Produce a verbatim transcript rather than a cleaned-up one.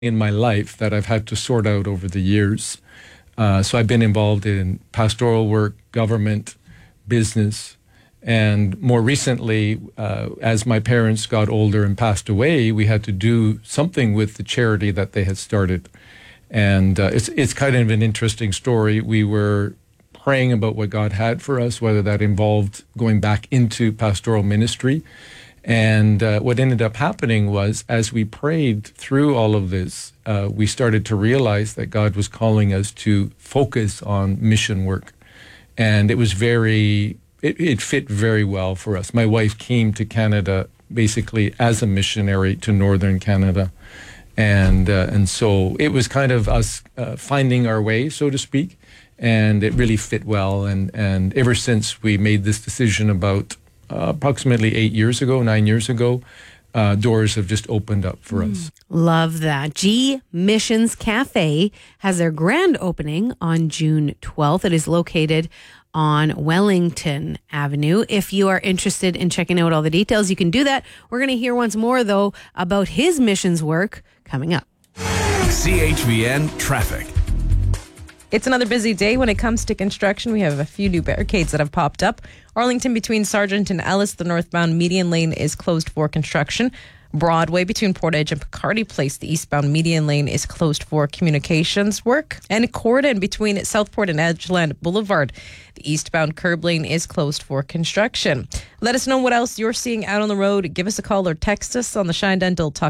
in my life that I've had to sort out over the years. Uh, so I've been involved in pastoral work, government, business, and more recently, uh, as my parents got older and passed away, we had to do something with the charity that they had started. And uh, it's it's kind of an interesting story. We were praying about what God had for us, whether that involved going back into pastoral ministry. And uh, what ended up happening was, as we prayed through all of this, uh, we started to realize that God was calling us to focus on mission work. And it was very, it, it fit very well for us. My wife came to Canada basically as a missionary to Northern Canada. And uh, and so it was kind of us uh, finding our way, so to speak. And it really fit well. And, and ever since we made this decision about uh, approximately eight years ago, nine years ago, uh, doors have just opened up for mm. us. Love that. G Missions Cafe has their grand opening on June twelfth. It is located on Wellington Avenue. If you are interested in checking out all the details, you can do that. We're going to hear once more, though, about his missions work coming up. C H V N Traffic. It's another busy day when it comes to construction. We have a few new barricades that have popped up. Arlington between Sargent and Ellis, the northbound median lane is closed for construction. Broadway between Portage and Picardy Place, the eastbound median lane is closed for communications work. And Corden between Southport and Edgeland Boulevard, the eastbound curb lane is closed for construction. Let us know what else you're seeing out on the road. Give us a call or text us on the Shine Dental Talk